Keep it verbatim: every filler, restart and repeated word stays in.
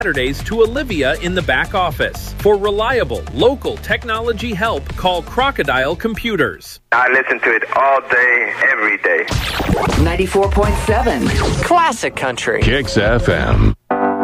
Saturdays to Olivia in the back office. For reliable, local technology help, call Crocodile Computers. I listen to it all day, every day. ninety-four point seven Classic Country. Kicks F M.